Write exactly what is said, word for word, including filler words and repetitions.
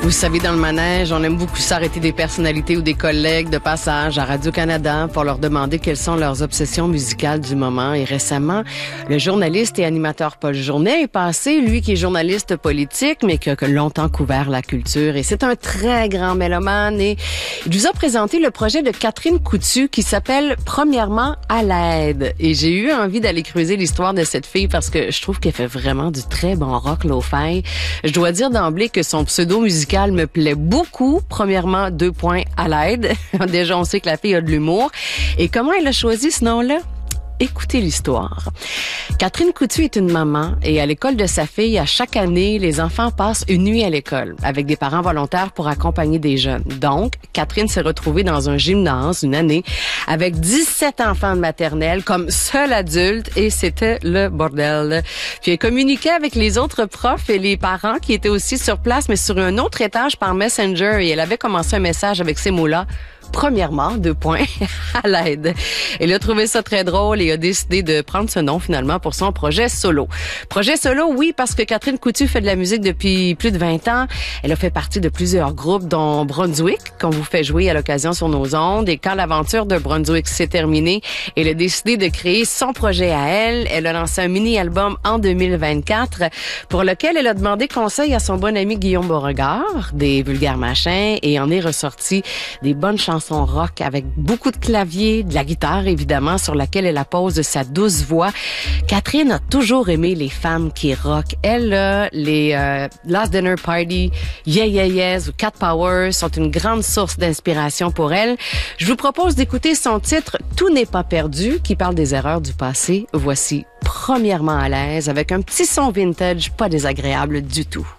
Vous savez, dans le manège, on aime beaucoup s'arrêter des personnalités ou des collègues de passage à Radio-Canada pour leur demander quelles sont leurs obsessions musicales du moment. Et récemment, le journaliste et animateur Paul Journet est passé, lui qui est journaliste politique, mais qui a longtemps couvert la culture. Et c'est un très grand mélomane. Et il nous a présenté le projet de Catherine Coutu qui s'appelle « Premièrement à l'aide ». Et j'ai eu envie d'aller creuser l'histoire de cette fille parce que je trouve qu'elle fait vraiment du très bon rock lo-fi. Je dois dire d'emblée que son pseudo musical me plaît beaucoup. Premièrement, deux points à l'aide. Déjà, on sait que la fille a de l'humour. Et comment elle a choisi ce nom-là? Écoutez l'histoire. Catherine Coutu est une maman et à l'école de sa fille, à chaque année, les enfants passent une nuit à l'école avec des parents volontaires pour accompagner des jeunes. Donc, Catherine s'est retrouvée dans un gymnase une année avec dix-sept enfants de maternelle comme seule adulte et c'était le bordel. Puis elle communiquait avec les autres profs et les parents qui étaient aussi sur place, mais sur un autre étage par Messenger et elle avait commencé un message avec ces mots-là. Premièrement, deux points, à l'aide. Elle a trouvé ça très drôle et a décidé de prendre ce nom finalement pour son projet solo. Projet solo, oui, parce que Catherine Coutu fait de la musique depuis plus de vingt ans. Elle a fait partie de plusieurs groupes, dont Brunswick, qu'on vous fait jouer à l'occasion sur nos ondes. Et quand l'aventure de Brunswick s'est terminée, elle a décidé de créer son projet à elle. Elle a lancé un mini-album en deux mille vingt-quatre pour lequel elle a demandé conseil à son bon ami Guillaume Beauregard, des Vulgaires Machins, et en est ressorti des bonnes chansons son rock avec beaucoup de clavier, de la guitare évidemment sur laquelle elle appose sa douce voix. Catherine a toujours aimé les femmes qui rock. Elle, euh, les euh, Last Dinner Party, Yeah Yeah Yes ou Cat Power sont une grande source d'inspiration pour elle. Je vous propose d'écouter son titre Tout n'est pas perdu qui parle des erreurs du passé. Voici Premièrement à l'aise avec un petit son vintage pas désagréable du tout.